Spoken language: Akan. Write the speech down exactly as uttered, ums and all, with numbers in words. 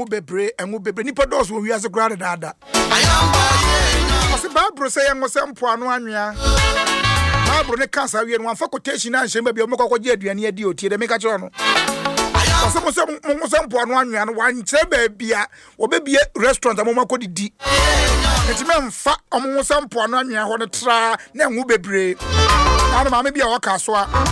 engu bebre engu bebre nipa dos wo wiase grade dada ose Bible say engu sempo anu anwea Bible ne kansa wie no amfa quotation na nhye ba bi o mekokogye aduane adi otie de meka kire no ose mo se mo sempo anu anwea no wanche ba bia obebie restaurant amoma kodidi enti memfa omo sempo anu anwea ho ne tra na engu bebre na ma me bia waka so a